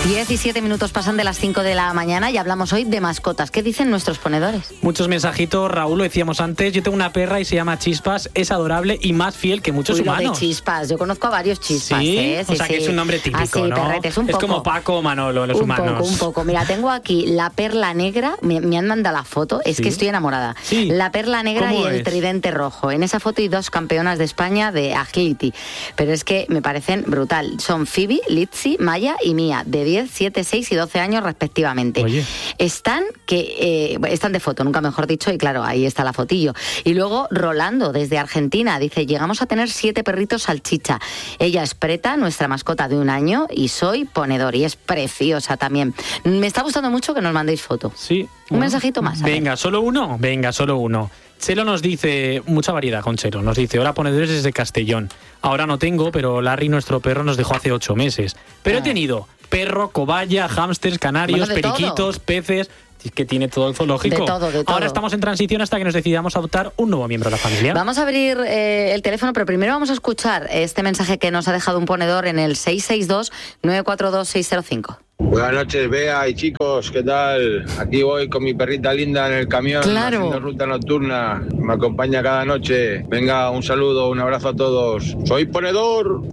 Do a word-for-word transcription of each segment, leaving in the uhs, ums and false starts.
diecisiete minutos pasan de las cinco de la mañana y hablamos hoy de mascotas. ¿Qué dicen nuestros ponedores? Muchos mensajitos, Raúl, lo decíamos antes. Yo tengo una perra y se llama Chispas, es adorable y más fiel que muchos Uy, humanos. Lo de Chispas, yo conozco a varios Chispas. ¿Sí? ¿eh? Sí, o sea sí. que es un nombre típico, Así, ¿no? perretes, un es poco. como Paco o Manolo, los un humanos. Un poco, un poco. Mira, tengo aquí la perla negra, me, me han mandado la foto, es ¿Sí? que estoy enamorada. Sí. La perla negra y ¿Cómo el es? tridente rojo. En esa foto hay dos campeonas de España de agility, pero es que me parecen brutal. Son Phoebe, Litzy, Maya y Mía, de diez, siete, seis y doce años respectivamente. Oye. Están que eh, están de foto, nunca mejor dicho, y claro, ahí está la fotillo. Y luego Rolando, desde Argentina, dice: llegamos a tener siete perritos salchicha. Ella es Preta, nuestra mascota de un año, y soy ponedor, y es preciosa también. Me está gustando mucho que nos mandéis foto. Sí. Un Bueno. mensajito más. a ver. Venga, ¿solo uno? Venga, solo uno. Chelo nos dice, mucha variedad con Chelo, nos dice: hola ponedores desde Castellón. Ahora no tengo, pero Larry, nuestro perro, nos dejó hace ocho meses. Pero Ah. he tenido perro, cobaya, hámsters, canarios, Bueno, de periquitos, todo. peces. Es que tiene todo el zoológico. De todo, de todo. Ahora estamos en transición hasta que nos decidamos adoptar un nuevo miembro de la familia. Vamos a abrir eh, el teléfono, pero primero vamos a escuchar este mensaje que nos ha dejado un ponedor en el seis seis dos, nueve cuatro dos, seis cero cinco. Buenas noches, Bea y chicos, ¿qué tal? Aquí voy con mi perrita linda en el camión, Claro. haciendo ruta nocturna. Me acompaña cada noche. Venga, un saludo, un abrazo a todos. ¡Soy ponedor!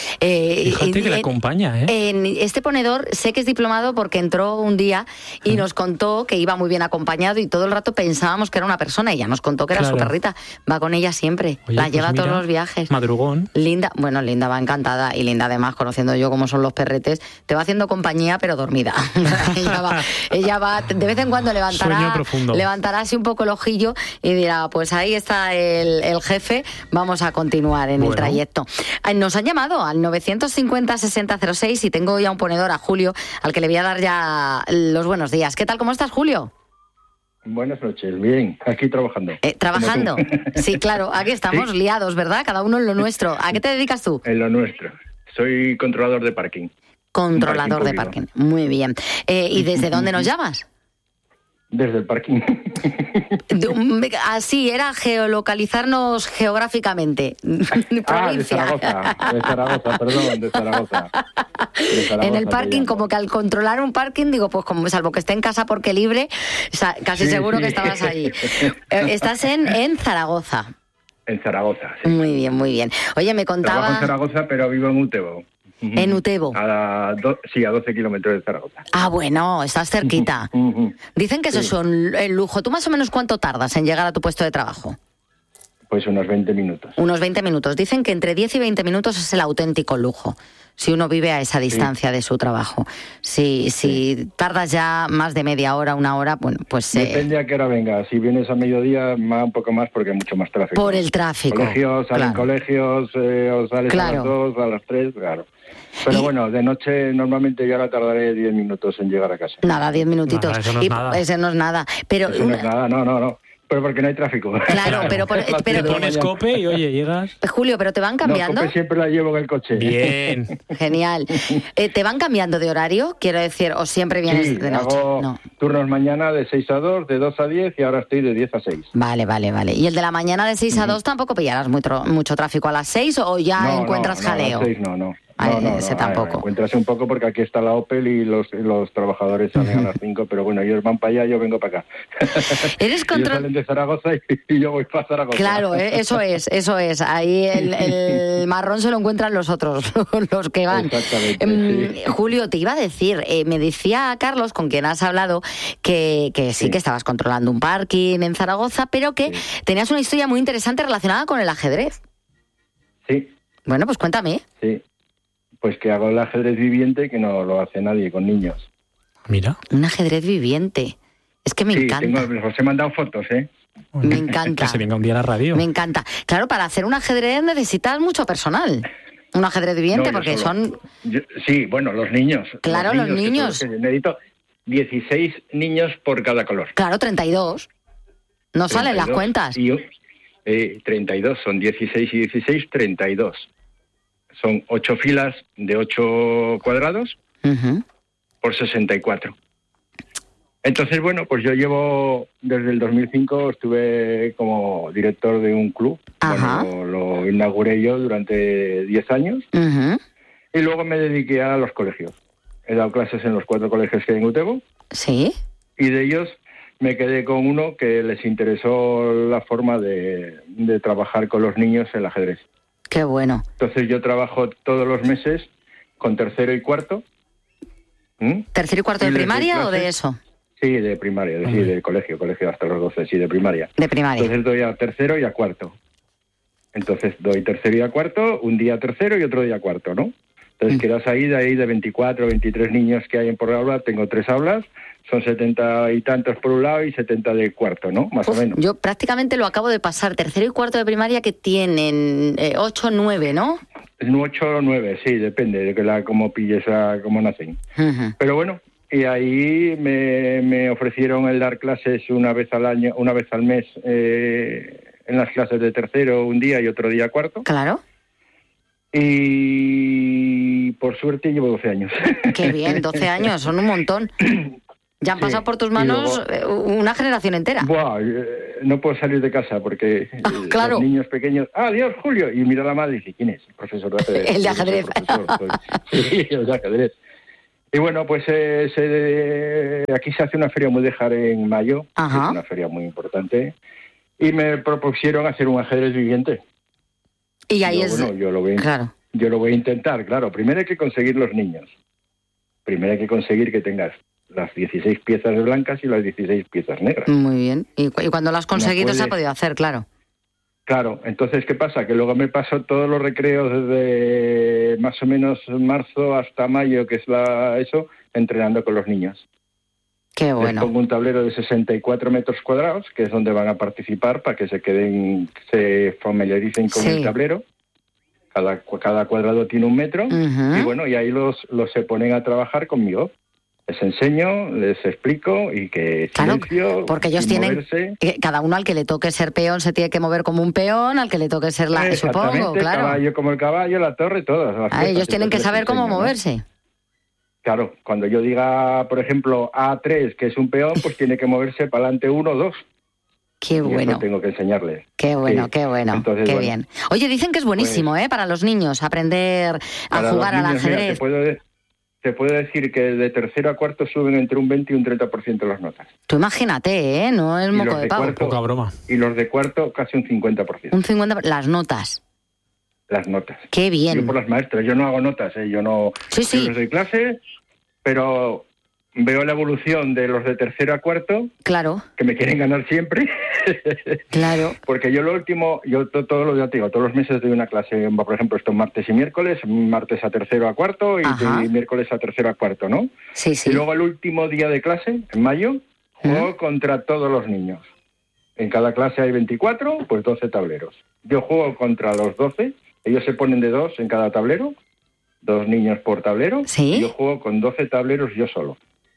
Eh, Fíjate en- que la en- acompaña, ¿eh? En este ponedor sé que es diplomado porque entró un día y nos contó que iba muy bien acompañado y todo el rato pensábamos que era una persona y ya nos contó que era Claro. su perrita. Va con ella siempre, Oye, la pues lleva a todos mira, los viajes. Madrugón. Linda, bueno, Linda va encantada y Linda además, conociendo yo cómo son los perretes, te va haciendo compañía pero dormida. ella, va, ella va, de vez en cuando Sueño levantará, profundo. levantará así un poco el ojillo y dirá, pues ahí está el, el jefe, vamos a continuar en Bueno. el trayecto. Ay, nos han llamado al novecientos cincuenta, sesenta cero seis y tengo ya un ponedor, a Julio, al que le voy a dar ya los buenos días. ¿Qué tal? ¿Cómo estás, Julio? Buenas noches, bien, aquí trabajando. Eh, ¿Trabajando? Como tú. Sí, claro, aquí estamos Sí. liados, ¿verdad? Cada uno en lo nuestro. ¿A qué te dedicas tú? En lo nuestro. Soy controlador de parking. Controlador de parking parking. Muy bien. Eh, ¿Y desde dónde nos llamas? Desde el parking. De un- Así era geolocalizarnos geográficamente. Ah, de Provincia. Zaragoza, de Zaragoza, perdón, de Zaragoza. De Zaragoza En el te parking, llamo. como que al controlar un parking, digo, pues como salvo que esté en casa porque libre, o sea, casi Sí, seguro sí. que estabas allí. Eh, Estás en, en Zaragoza. En Zaragoza, sí. Muy bien, muy bien. Oye, me Trabajo en contaba Zaragoza, pero vivo en Utebo. en Utebo. A do- sí, a doce kilómetros de Zaragoza. Ah, bueno, estás cerquita. Ujú. Dicen que eso Sí. es un el lujo. ¿Tú más o menos cuánto tardas en llegar a tu puesto de trabajo? Pues unos veinte minutos. Unos veinte minutos. Dicen que entre diez y veinte minutos es el auténtico lujo, si uno vive a esa distancia de su trabajo. Si, si tardas ya más de media hora, una hora, bueno, pues... eh, Depende a qué hora venga. Si vienes a mediodía, más un poco más porque hay mucho más tráfico. por el tráfico. Colegios, salen claro. colegios, eh, o sales Claro. a las dos, a las tres, claro. Pero Y- bueno, de noche normalmente yo ahora tardaré diez minutos en llegar a casa. Nada, diez minutitos. Nada, eso no es Y- nada. Ese no es nada. Pero, Eso no una- es nada, no, no, no. Pero porque no hay tráfico. Claro, pero por- A las pero- Te diez de la pones mañana. cope y oye, llegas. Julio, ¿pero te van cambiando? No, cope siempre la llevo en el coche. Bien. Genial. Eh, ¿Te van cambiando de horario? Quiero decir, ¿o siempre vienes Sí, de noche? hago No. turnos mañana de seis a dos, de dos a diez y ahora estoy de diez a seis. Vale, vale, vale. ¿Y el de la mañana de seis a dos tampoco pillarás muy tro- mucho tráfico a las seis o ya No, encuentras no, no, jaleo? a las seis no, no. Ah, No, no, ese no, tampoco. eh, Encuentras un poco porque aquí está la Opel y los, los trabajadores salen a las cinco, pero bueno, ellos van para allá, yo vengo para acá. Eres Ellos control... salen de Zaragoza y, y yo voy para Zaragoza. Claro, eh, eso es, eso es. Ahí el, el marrón se lo encuentran los otros, los que van. Exactamente, Em, sí. Julio, te iba a decir, eh, me decía Carlos, con quien has hablado, que, que sí, Sí. que estabas controlando un parking en Zaragoza, pero que Sí. tenías una historia muy interesante relacionada con el ajedrez. Sí, Bueno, pues cuéntame. sí. Pues que hago el ajedrez viviente que no lo hace nadie con niños. Mira. Un ajedrez viviente. Es que me sí, encanta. tengo, os he mandado fotos, ¿eh? Me encanta. Que se venga un día a la radio. Me encanta. Claro, para hacer un ajedrez necesitas mucho personal. Un ajedrez viviente, No, yo porque solo. son... Yo- sí, bueno, los niños. Claro, los que son niños. que necesito dieciséis niños por cada color. Claro, treinta y dos. No salen las treinta y dos. cuentas. Y, eh, treinta y dos, son dieciséis y dieciséis, treinta y dos. Son ocho filas de ocho cuadrados Ujú. por sesenta y cuatro. Entonces, bueno, pues yo llevo, desde el dos mil cinco estuve como director de un club. Ajá. Bueno, lo, lo inauguré yo durante diez años Ujú. y luego me dediqué a los colegios. he dado clases en los cuatro colegios que hay en Utebo. Sí. Y de ellos me quedé con uno que les interesó la forma de, de trabajar con los niños el ajedrez. Qué bueno. Entonces yo trabajo todos los meses con tercero y cuarto. ¿Mm? ¿Tercero y cuarto y de primaria clases, o de eso? Sí, de primaria, de, sí, de colegio, colegio hasta los doce, sí, de primaria. De primaria. Entonces doy a tercero y a cuarto. Entonces doy tercero y a cuarto, un día tercero y otro día cuarto, ¿no? Entonces mm. quedas ahí, de ahí de veinticuatro, veintitrés niños que hay por aula, tengo tres aulas, son setenta y tantos por un lado y setenta de cuarto, ¿no? Más Uf, o menos. Yo prácticamente lo acabo de pasar, tercero y cuarto de primaria que tienen eh, ocho o nueve, ¿no? ocho o nueve, sí, depende de que la, cómo pilles, a cómo nacen. Uh-huh. Pero bueno, y ahí me, me ofrecieron el dar clases una vez al año, una vez al mes, eh, en las clases de tercero un día y otro día cuarto. Claro. Y por suerte llevo doce años. Qué bien, doce años, son un montón. Ya han sí, pasado por tus manos luego, una generación entera. Buah, no puedo salir de casa porque ah, claro. los niños pequeños... ¡Ah, adiós, Julio! Y mira la madre y dice, ¿quién es? El profesor de ajedrez. El de ajedrez. Sí, el de ajedrez. Y bueno, pues eh, se, aquí se hace una feria Mudéjar en mayo, que es una feria muy importante, y me propusieron hacer un ajedrez viviente. Y ahí yo, es... Bueno, yo lo, voy, claro. yo lo voy a intentar, claro. Primero hay que conseguir los niños. Primero hay que conseguir que tengas las dieciséis piezas blancas y las dieciséis piezas negras. Muy bien. Y, y cuando lo has conseguido no se ha podido hacer, claro. Claro, entonces, ¿qué pasa? Que luego me paso todos los recreos desde más o menos marzo hasta mayo, que es la eso, entrenando con los niños. Qué bueno. Les pongo un tablero de sesenta y cuatro metros cuadrados, que es donde van a participar para que se queden, se familiaricen con sí. el tablero. Cada, cada cuadrado tiene un metro. Uh-huh. Y bueno, y ahí los, los se ponen a trabajar conmigo. Les enseño, les explico y que claro, silencio, porque ellos tienen moverse. Cada uno al que le toque ser peón se tiene que mover como un peón, al que le toque ser la supongo, claro. Caballo como el caballo, la torre, todas. Ah, ellos tienen que saber cómo enseño, moverse. ¿no? Claro, cuando yo diga, por ejemplo, A tres, que es un peón, pues tiene que moverse para adelante uno o dos. Qué y bueno. Eso tengo que enseñarle. Qué bueno, sí. qué bueno, Entonces, qué bueno. bien. Oye, dicen que es buenísimo, pues, ¿eh? Para los niños, aprender a jugar al ajedrez. Mira, te puedo Te puedo decir que de tercero a cuarto suben entre un veinte y un treinta por ciento las notas. Tú imagínate, ¿eh? No es moco de, de pavo. Cuarto, poca broma. Y los de cuarto casi un cincuenta por ciento. Un cincuenta por ciento. Las notas. Las notas. Qué bien. Yo por las maestras, yo no hago notas, ¿eh? Yo no... Sí, sí. Yo les doy clase, pero veo la evolución de los de tercero a cuarto. Claro. Que me quieren ganar siempre. Claro. Porque yo lo último, yo todo, todo lo digo, todos los meses doy una clase, por ejemplo, estos martes y miércoles, martes a tercero a cuarto y, y miércoles a tercero a cuarto, ¿no? Sí, sí. Y luego el último día de clase, en mayo, juego ¿Mm? contra todos los niños. En cada clase hay veinticuatro, pues doce tableros. Yo juego contra los doce, ellos se ponen de dos en cada tablero, dos niños por tablero, ¿Sí? y yo juego con doce tableros yo solo.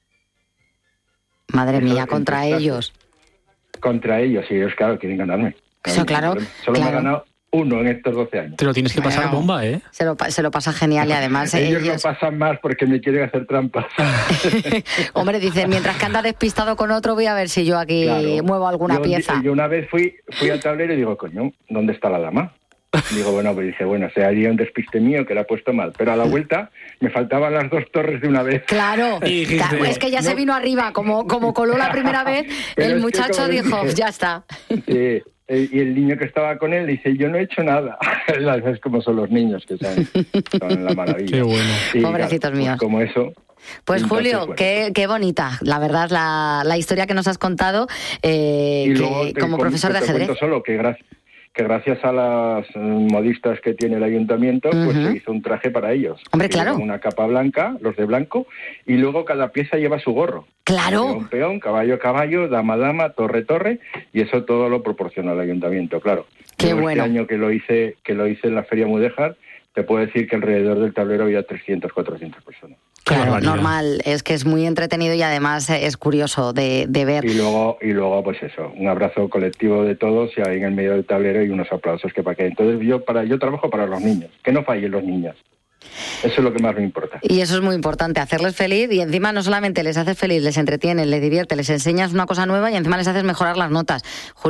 Madre Eso mía, contra ellos. Contra ellos, y ellos, claro, quieren ganarme. Eso, claro. Solo claro. me ha ganado uno en estos doce años. Te lo tienes que pasar bueno, bomba, ¿eh? Se lo, se lo pasa genial y además... ellos, ellos lo pasan más porque me quieren hacer trampas. Hombre, dicen, mientras que anda despistado con otro, voy a ver si yo aquí claro. muevo alguna yo, pieza. Yo una vez fui, fui al tablero y digo, coño, ¿dónde está la dama? Digo, bueno, pues dice, bueno, se haría un despiste mío que la ha puesto mal. Pero a la vuelta me faltaban las dos torres de una vez. Claro, claro es que ya no. se vino arriba. Como, como coló la primera vez, el muchacho dijo, dije, ya está. Sí, y el niño que estaba con él dice, yo no he hecho nada. Es como son los niños que son, son la maravilla. Qué bueno. Y, pobrecitos claro, míos. Pues como eso... Pues Entonces, Julio, bueno. qué, qué bonita, la verdad, la, la historia que nos has contado eh, y que, luego te, como profesor te de ajedrez. Te solo que gracias. que gracias a las modistas que tiene el ayuntamiento, uh-huh. pues se hizo un traje para ellos. Hombre, claro. Una capa blanca, los de blanco, y luego cada pieza lleva su gorro. Claro. Peón, peón, caballo, caballo, dama, dama, torre, torre, y eso todo lo proporciona el ayuntamiento, claro. Qué Luego bueno. Este año que lo hice, que lo hice en la Feria Mudéjar, te puedo decir que alrededor del tablero había trescientas, cuatrocientas personas. Claro, normal, es que es muy entretenido y además es curioso de, de ver. Y luego, y luego, pues eso, un abrazo colectivo de todos y ahí en el medio del tablero y unos aplausos que para qué. Entonces yo para yo trabajo para los niños, que no fallen los niños. Eso es lo que más me importa. Y eso es muy importante, hacerles feliz y encima no solamente les haces feliz, les entretienes, les diviertes, les enseñas una cosa nueva y encima les haces mejorar las notas. Julio,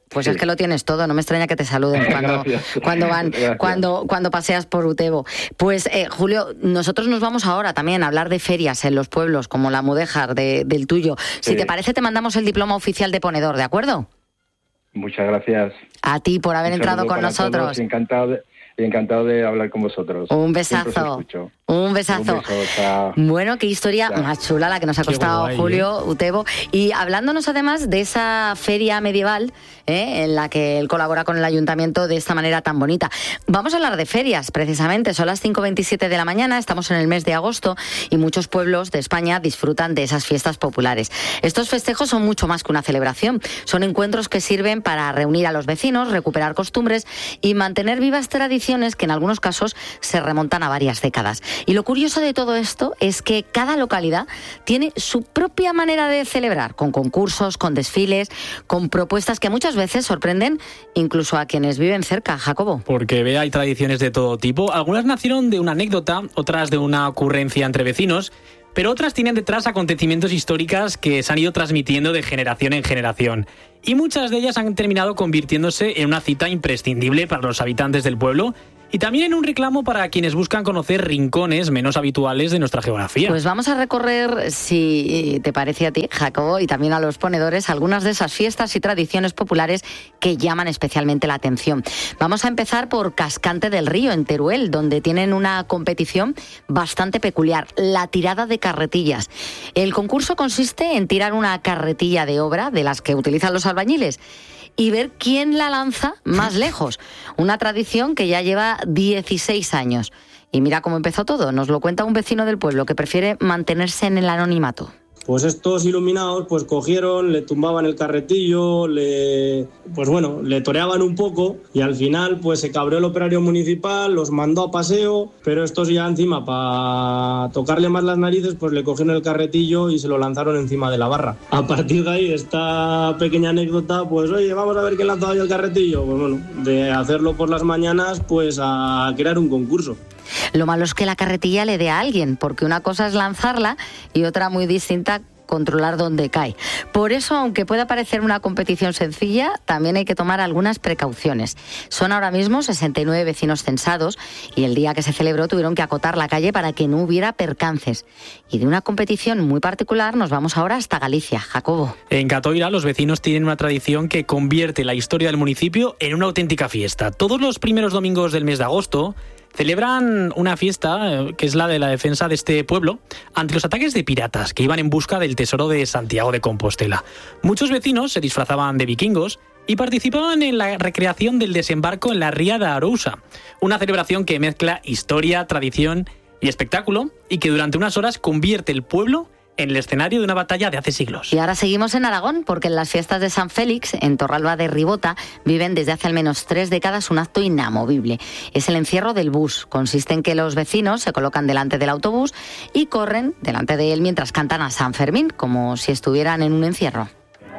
Pues sí. Es que lo tienes todo, no me extraña que te saluden cuando, cuando van, cuando, cuando paseas por Utebo. Pues eh, Julio, nosotros nos vamos ahora también a hablar de ferias en los pueblos, como la Mudéjar de, del tuyo. Si sí. te parece, te mandamos el diploma oficial de ponedor, ¿de acuerdo? Muchas gracias. A ti por haber entrado con nosotros. Todos, encantado de... Encantado de hablar con vosotros. Un besazo. Un besazo. Un beso, bueno, qué historia ya. más chula la que nos ha costado guay, Julio ¿eh? Utebo. Y hablándonos además de esa feria medieval ¿eh? en la que él colabora con el ayuntamiento de esta manera tan bonita. Vamos a hablar de ferias, precisamente. Son las cinco veintisiete de la mañana, estamos en el mes de agosto y muchos pueblos de España disfrutan de esas fiestas populares. Estos festejos son mucho más que una celebración. Son encuentros que sirven para reunir a los vecinos, recuperar costumbres y mantener vivas tradiciones que en algunos casos se remontan a varias décadas. Y lo curioso de todo esto es que cada localidad tiene su propia manera de celebrar, con concursos, con desfiles, con propuestas que muchas veces sorprenden incluso a quienes viven cerca, Jacobo. Porque ve, hay tradiciones de todo tipo. Algunas nacieron de una anécdota, otras de una ocurrencia entre vecinos, pero otras tienen detrás acontecimientos históricos que se han ido transmitiendo de generación en generación. Y muchas de ellas han terminado convirtiéndose en una cita imprescindible para los habitantes del pueblo y también en un reclamo para quienes buscan conocer rincones menos habituales de nuestra geografía. Pues vamos a recorrer, si te parece a ti, Jacobo, y también a los ponedores, algunas de esas fiestas y tradiciones populares que llaman especialmente la atención. Vamos a empezar por Cascante del Río, en Teruel, donde tienen una competición bastante peculiar, la tirada de carretillas. El concurso consiste en tirar una carretilla de obra, de las que utilizan los albañiles, y ver quién la lanza más lejos. Una tradición que ya lleva dieciséis años. Y mira cómo empezó todo. Nos lo cuenta un vecino del pueblo que prefiere mantenerse en el anonimato. Pues estos iluminados pues cogieron, le tumbaban el carretillo, le pues bueno, le toreaban un poco y al final pues se cabreó el operario municipal, los mandó a paseo, pero estos ya encima para tocarle más las narices pues le cogieron el carretillo y se lo lanzaron encima de la barra. A partir de ahí, esta pequeña anécdota, pues oye, vamos a ver quién lanzaba yo el carretillo. Pues bueno, de hacerlo por las mañanas pues a crear un concurso. Lo malo es que la carretilla le dé a alguien, porque una cosa es lanzarla y otra muy distinta controlar dónde cae. Por eso, aunque pueda parecer una competición sencilla, también hay que tomar algunas precauciones. Son ahora mismo sesenta y nueve vecinos censados y el día que se celebró tuvieron que acotar la calle para que no hubiera percances. Y de una competición muy particular nos vamos ahora hasta Galicia. Jacobo. En Catoira los vecinos tienen una tradición que convierte la historia del municipio en una auténtica fiesta. Todos los primeros domingos del mes de agosto celebran una fiesta que es la de la defensa de este pueblo ante los ataques de piratas que iban en busca del tesoro de Santiago de Compostela. Muchos vecinos se disfrazaban de vikingos y participaban en la recreación del desembarco en la ría de Arousa, una celebración que mezcla historia, tradición y espectáculo y que durante unas horas convierte el pueblo en el escenario de una batalla de hace siglos. Y ahora seguimos en Aragón, porque en las fiestas de San Félix, en Torralba de Ribota, viven desde hace al menos tres décadas un acto inamovible. Es el encierro del bus. Consiste en que los vecinos se colocan delante del autobús y corren delante de él mientras cantan a San Fermín, como si estuvieran en un encierro.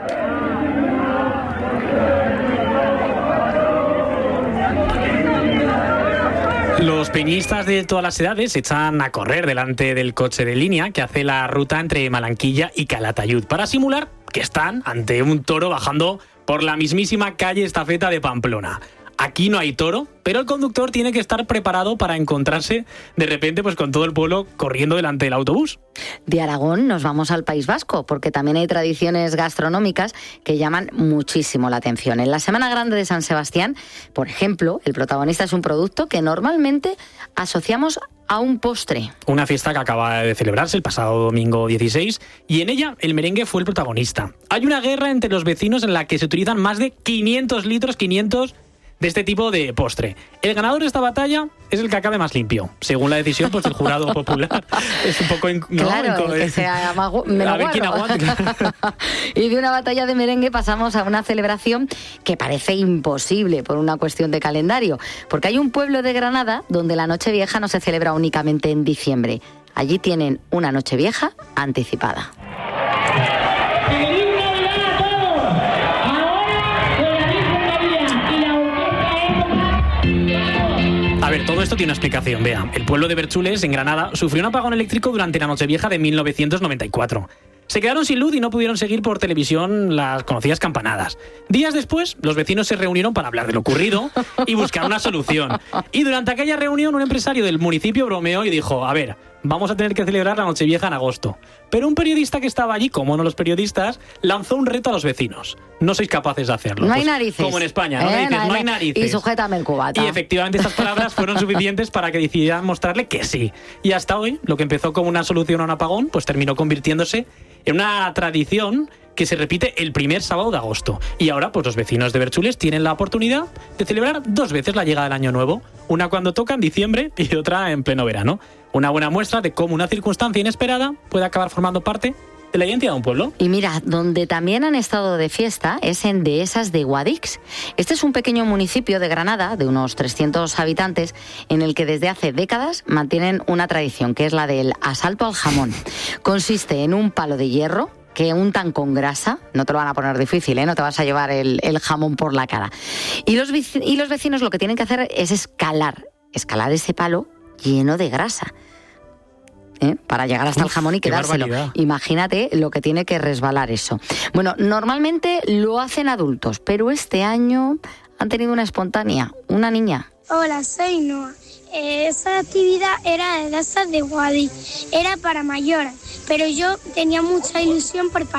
Los peñistas de todas las edades se echan a correr delante del coche de línea que hace la ruta entre Malanquilla y Calatayud para simular que están ante un toro bajando por la mismísima calle Estafeta de Pamplona. Aquí no hay toro, pero el conductor tiene que estar preparado para encontrarse de repente pues con todo el pueblo corriendo delante del autobús. De Aragón nos vamos al País Vasco, porque también hay tradiciones gastronómicas que llaman muchísimo la atención. En la Semana Grande de San Sebastián, por ejemplo, el protagonista es un producto que normalmente asociamos a un postre. Una fiesta que acaba de celebrarse el pasado domingo dieciséis y en ella el merengue fue el protagonista. Hay una guerra entre los vecinos en la que se utilizan más de quinientos litros, quinientos de este tipo de postre. El ganador de esta batalla es el que acabe más limpio, según la decisión pues, del jurado popular. Es un poco... In- ¿no? Claro, el que sea más gu- me lo A ver quién aguanta. Y de una batalla de merengue pasamos a una celebración que parece imposible por una cuestión de calendario, porque hay un pueblo de Granada donde la Nochevieja no se celebra únicamente en diciembre. Allí tienen una Nochevieja anticipada. A ver, todo esto tiene una explicación, vea. El pueblo de Berchules, en Granada, sufrió un apagón eléctrico durante la Nochevieja de mil novecientos noventa y cuatro. Se quedaron sin luz y no pudieron seguir por televisión las conocidas campanadas. Días después, los vecinos se reunieron para hablar de lo ocurrido y buscar una solución. Y durante aquella reunión, un empresario del municipio bromeó y dijo, a ver, vamos a tener que celebrar la Nochevieja en agosto. Pero un periodista que estaba allí, como no los periodistas, lanzó un reto a los vecinos. No sois capaces de hacerlo. No pues, hay narices. Como en España, ¿no? ¿Eh? Dices, no, no hay narices. Y sujétame el cubata. Y efectivamente estas palabras fueron suficientes para que decidieran mostrarle que sí. Y hasta hoy, lo que empezó como una solución a un apagón, pues terminó convirtiéndose en una tradición que se repite el primer sábado de agosto. Y ahora, pues los vecinos de Berchules tienen la oportunidad de celebrar dos veces la llegada del Año Nuevo. Una cuando toca en diciembre y otra en pleno verano. Una buena muestra de cómo una circunstancia inesperada puede acabar formando parte de la identidad de un pueblo. Y mira, donde también han estado de fiesta es en Dehesas de Guadix. Este es un pequeño municipio de Granada, de unos trescientos habitantes, en el que desde hace décadas mantienen una tradición, que es la del asalto al jamón. Consiste en un palo de hierro que untan con grasa, no te lo van a poner difícil, ¿eh? No te vas a llevar el, el jamón por la cara. Y los, y los vecinos lo que tienen que hacer es escalar, escalar ese palo lleno de grasa. ¿Eh? Para llegar hasta Uf, el jamón y quedárselo. Imagínate lo que tiene que resbalar eso. Bueno, normalmente lo hacen adultos, pero este año han tenido una espontánea, una niña. Hola, soy Noa. Eh, esa actividad era de Dehesas de Guadix, era para mayores, pero yo tenía mucha ilusión por